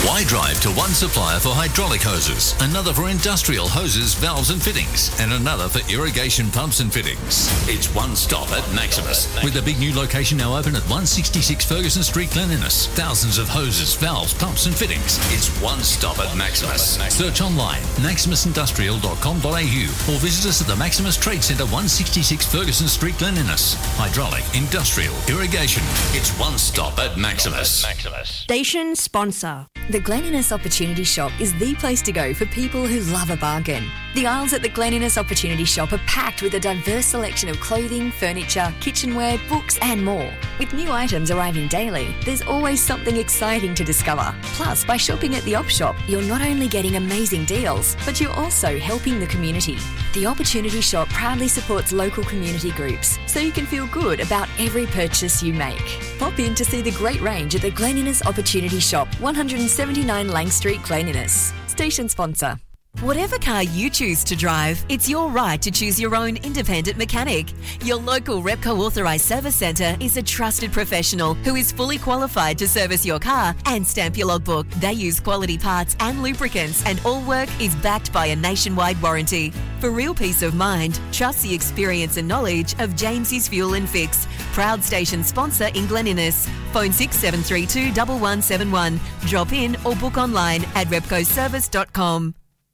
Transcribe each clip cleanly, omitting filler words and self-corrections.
Why drive to one supplier for hydraulic hoses, another for industrial hoses, valves and fittings, and another for irrigation pumps and fittings? It's one stop at Maximus. With a big new location now open at 166 Ferguson Street, Glen Innes. Thousands of hoses, valves, pumps and fittings. It's one stop at Maximus. Search online, maximusindustrial.com.au, or visit us at the Maximus Trade Centre, 166 Ferguson Street, Glen Innes. Hydraulic, industrial, irrigation. It's one stop at Maximus. Station sponsor. The Glen Innes Opportunity Shop is the place to go for people who love a bargain. The aisles at the Glen Innes Opportunity Shop are packed with a diverse selection of clothing, furniture, kitchenware, books and more. With new items arriving daily, there's always something exciting to discover. Plus, by shopping at the Op Shop, you're not only getting amazing deals, but you're also helping the community. The Opportunity Shop proudly supports local community groups, so you can feel good about every purchase you make. Pop in to see the great range at the Glen Innes Opportunity Shop, 179 Lang Street, Glen Innes. Station sponsor. Whatever car you choose to drive, it's your right to choose your own independent mechanic. Your local Repco authorised service centre is a trusted professional who is fully qualified to service your car and stamp your logbook. They use quality parts and lubricants, and all work is backed by a nationwide warranty. For real peace of mind, trust the experience and knowledge of James's Fuel and Fix, proud station sponsor in Glen Innes. Phone 6732 1171. Drop in or book online at repcoservice.com.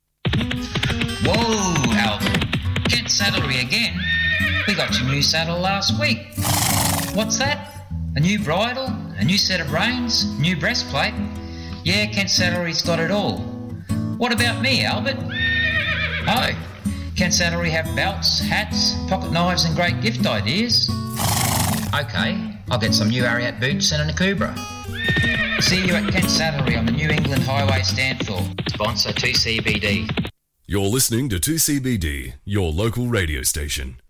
Whoa, Albert. Kent Saddlery again? We got your new saddle last week. What's that? A new bridle? A new set of reins? New breastplate? Yeah, Kent Saddlery's got it all. What about me, Albert? Oh, Kent Saddlery have belts, hats, pocket knives and great gift ideas. Okay, I'll get some new Ariat boots and a Nakubra. See you at Kent Saddlery on the New England Highway, Stanthorpe. Sponsor 2CBD. You're listening to 2CBD, your local radio station.